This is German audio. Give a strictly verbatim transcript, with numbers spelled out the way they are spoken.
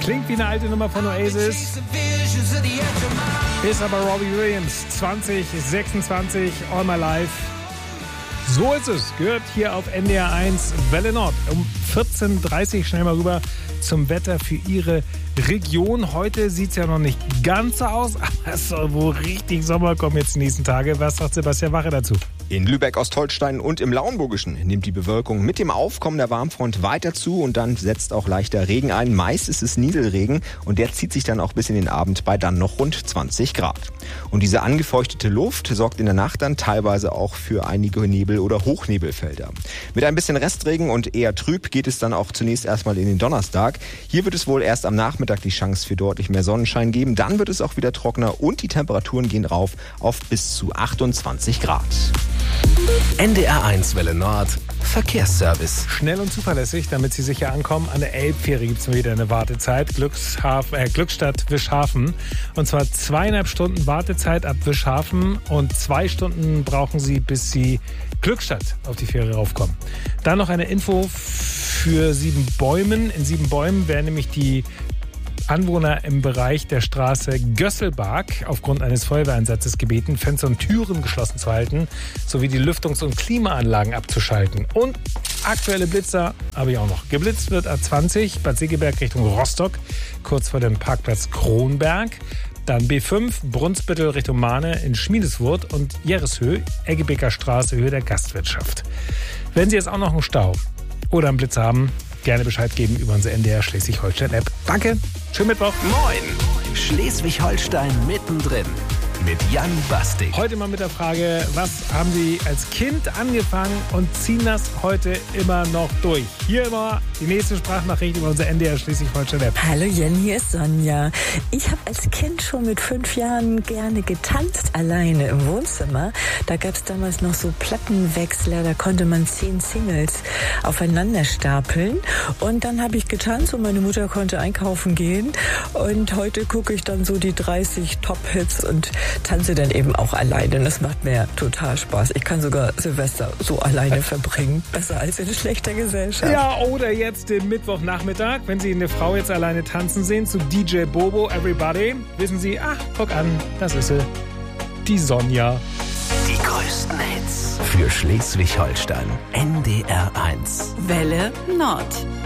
Klingt wie eine alte Nummer von Oasis. Ist aber Robbie Williams. zwanzig sechsundzwanzig, All My Life. So ist es. Gehört hier auf N D R eins Welle Nord. Um vierzehn Uhr dreißig schnell mal rüber zum Wetter für Ihre Region. Heute sieht es ja noch nicht ganz so aus, aber es soll wohl richtig Sommer kommen jetzt die nächsten Tage. Was sagt Sebastian Wache dazu? In Lübeck, Ostholstein und im Lauenburgischen nimmt die Bewölkung mit dem Aufkommen der Warmfront weiter zu und dann setzt auch leichter Regen ein. Meist ist es Nieselregen und der zieht sich dann auch bis in den Abend bei dann noch rund zwanzig Grad. Und diese angefeuchtete Luft sorgt in der Nacht dann teilweise auch für einige Nebel- oder Hochnebelfelder. Mit ein bisschen Restregen und eher trüb geht es dann auch zunächst erstmal in den Donnerstag. Hier wird es wohl erst am Nachmittag die Chance für deutlich mehr Sonnenschein geben. Dann wird es auch wieder trockener und die Temperaturen gehen rauf auf bis zu achtundzwanzig Grad. N D R eins Welle Nord Verkehrsservice. Schnell und zuverlässig, damit Sie sicher ankommen. An der Elbfähre gibt es mal wieder eine Wartezeit. Glückshaf, äh, Glückstadt Wischhafen. Und zwar zweieinhalb Stunden Wartezeit ab Wischhafen und zwei Stunden brauchen Sie, bis Sie Glückstadt auf die Fähre raufkommen. Dann noch eine Info für Siebenbäumen. In Siebenbäumen werden nämlich die Anwohner im Bereich der Straße Gösselbark aufgrund eines Feuerwehreinsatzes gebeten, Fenster und Türen geschlossen zu halten, sowie die Lüftungs- und Klimaanlagen abzuschalten. Und aktuelle Blitzer habe ich auch noch. Geblitzt wird A zwanzig, Bad Segeberg Richtung Rostock, kurz vor dem Parkplatz Kronberg. Dann B fünf, Brunsbüttel Richtung Mahne in Schmiedeswurth und Jerreshöhe, Eggebeker Straße, Höhe der Gastwirtschaft. Wenn Sie jetzt auch noch einen Stau oder einen Blitz haben, gerne Bescheid geben über unsere N D R Schleswig-Holstein-App. Danke, schönen Mittwoch. Moin, Schleswig-Holstein mittendrin mit Jan Bastik. Heute mal mit der Frage, was haben Sie als Kind angefangen und ziehen das heute immer noch durch? Hier immer die nächste Sprachnachricht über unsere N D R Schleswig-Holstein-App. Hallo Jen, hier ist Sonja. Ich habe als Kind schon mit fünf Jahren gerne getanzt, alleine im Wohnzimmer. Da gab es damals noch so Plattenwechsler, da konnte man zehn Singles aufeinander stapeln. Und dann habe ich getanzt und meine Mutter konnte einkaufen gehen. Und heute gucke ich dann so die dreißig Top-Hits und tanze dann eben auch alleine. Und das macht mir total Spaß. Ich kann sogar Silvester so alleine verbringen. Besser als in schlechter Gesellschaft. Ja, oder jetzt den Mittwochnachmittag, wenn Sie eine Frau jetzt alleine tanzen sehen zu D J Bobo, Everybody, wissen Sie, ach, guck an, das ist sie, die Sonja. Die größten Hits für Schleswig-Holstein. N D R eins Welle Nord.